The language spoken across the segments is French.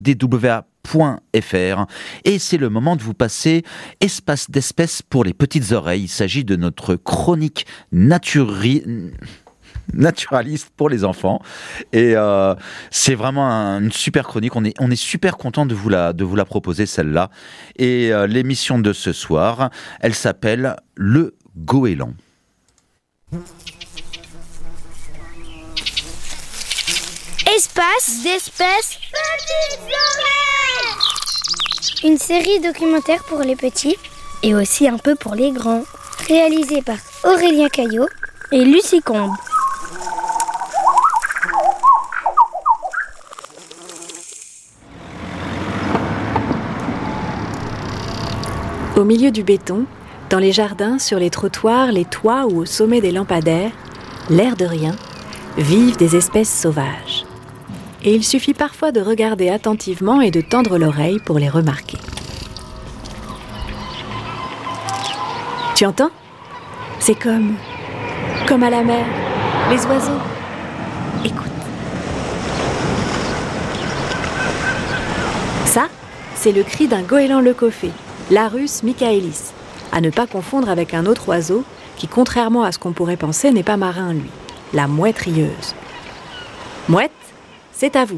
DWA.fr et c'est le moment de vous passer Espace d'espèces pour les petites oreilles. Il s'agit de notre chronique naturaliste pour les enfants et c'est vraiment une super chronique. On est super content de vous la proposer celle-là. Et l'émission de ce soir, elle s'appelle Le Goéland. Espace d'espèces petites oreilles. Une série documentaire pour les petits et aussi un peu pour les grands. Réalisée par Aurélien Caillot et Lucie Combe. Au milieu du béton, dans les jardins, sur les trottoirs, les toits ou au sommet des lampadaires, l'air de rien, vivent des espèces sauvages. Et il suffit parfois de regarder attentivement et de tendre l'oreille pour les remarquer. Tu entends ? C'est comme à la mer, les oiseaux. Écoute. Ça, c'est le cri d'un goéland leucophée, Larus michaelis, à ne pas confondre avec un autre oiseau qui, contrairement à ce qu'on pourrait penser, n'est pas marin, lui, la mouette rieuse. Mouette, c'est à vous.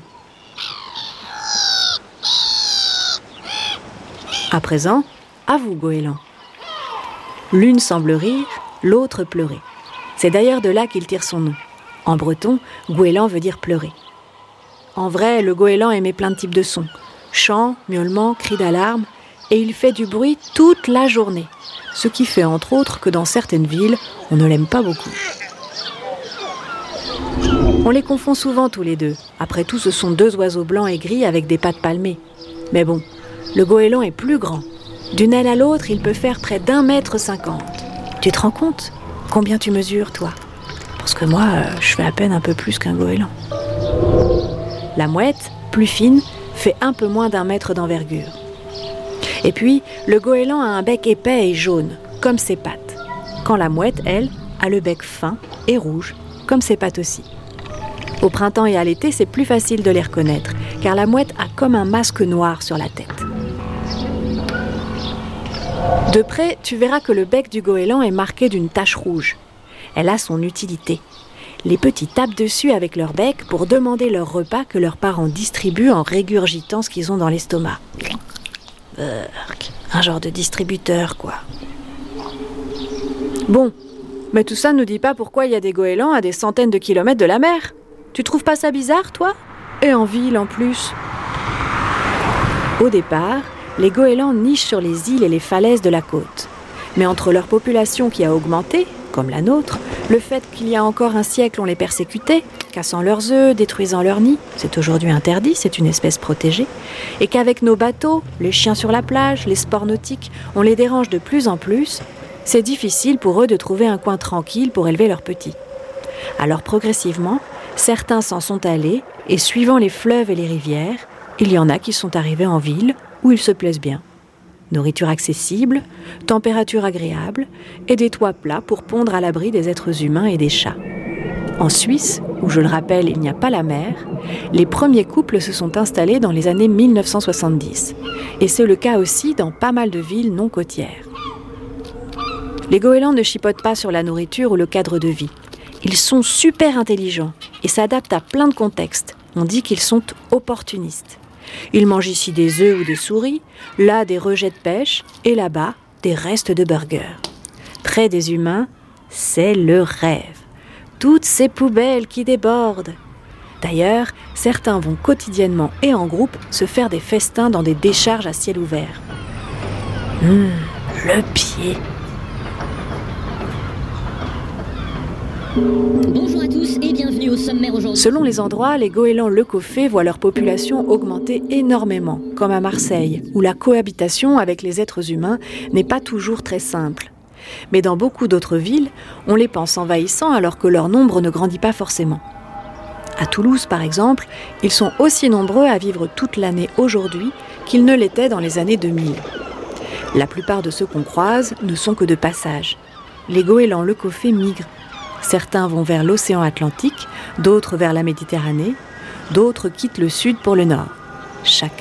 À présent, à vous, goéland. L'une semble rire, l'autre pleurer. C'est d'ailleurs de là qu'il tire son nom. En breton, goéland veut dire pleurer. En vrai, le goéland émet plein de types de sons. Chants, miaulements, cris d'alarme, et il fait du bruit toute la journée. Ce qui fait entre autres que dans certaines villes, on ne l'aime pas beaucoup. On les confond souvent tous les deux. Après tout, ce sont deux oiseaux blancs et gris avec des pattes palmées. Mais bon, le goéland est plus grand. D'une aile à l'autre, il peut faire près d'1,50 m. Tu te rends compte ? Combien tu mesures, toi ? Parce que moi, je fais à peine un peu plus qu'un goéland. La mouette, plus fine, fait un peu moins d'1 mètre d'envergure. Et puis, le goéland a un bec épais et jaune, comme ses pattes. Quand la mouette, elle, a le bec fin et rouge, comme ses pattes aussi. Au printemps et à l'été, c'est plus facile de les reconnaître, car la mouette a comme un masque noir sur la tête. De près, tu verras que le bec du goéland est marqué d'une tache rouge. Elle a son utilité. Les petits tapent dessus avec leur bec pour demander leur repas que leurs parents distribuent en régurgitant ce qu'ils ont dans l'estomac. Un genre de distributeur, quoi. Bon, mais tout ça ne nous dit pas pourquoi il y a des goélands à des centaines de kilomètres de la mer. Tu trouves pas ça bizarre, toi ? Et en ville, en plus. Au départ, les goélands nichent sur les îles et les falaises de la côte. Mais entre leur population qui a augmenté, comme la nôtre, le fait qu'il y a encore un siècle on les persécutait, cassant leurs œufs, détruisant leurs nids, c'est aujourd'hui interdit, c'est une espèce protégée, et qu'avec nos bateaux, les chiens sur la plage, les sports nautiques, on les dérange de plus en plus, c'est difficile pour eux de trouver un coin tranquille pour élever leurs petits. Alors progressivement, certains s'en sont allés, et suivant les fleuves et les rivières, il y en a qui sont arrivés en ville, où ils se plaisent bien. Nourriture accessible, température agréable et des toits plats pour pondre à l'abri des êtres humains et des chats. En Suisse, où je le rappelle, il n'y a pas la mer, les premiers couples se sont installés dans les années 1970. Et c'est le cas aussi dans pas mal de villes non côtières. Les goélands ne chipotent pas sur la nourriture ou le cadre de vie. Ils sont super intelligents et s'adaptent à plein de contextes. On dit qu'ils sont opportunistes. Ils mangent ici des œufs ou des souris, là des rejets de pêche et là-bas des restes de burgers. Près des humains, c'est le rêve. Toutes ces poubelles qui débordent. D'ailleurs, certains vont quotidiennement et en groupe se faire des festins dans des décharges à ciel ouvert. Le pied. Bonjour à tous et bienvenue au sommaire aujourd'hui. Selon les endroits, les goélands leucophées voient leur population augmenter énormément, comme à Marseille, où la cohabitation avec les êtres humains n'est pas toujours très simple. Mais dans beaucoup d'autres villes, on les pense envahissants alors que leur nombre ne grandit pas forcément. À Toulouse, par exemple, ils sont aussi nombreux à vivre toute l'année aujourd'hui qu'ils ne l'étaient dans les années 2000. La plupart de ceux qu'on croise ne sont que de passage. Les goélands leucophées migrent. Certains vont vers l'océan Atlantique, d'autres vers la Méditerranée, d'autres quittent le sud pour le nord. Chacun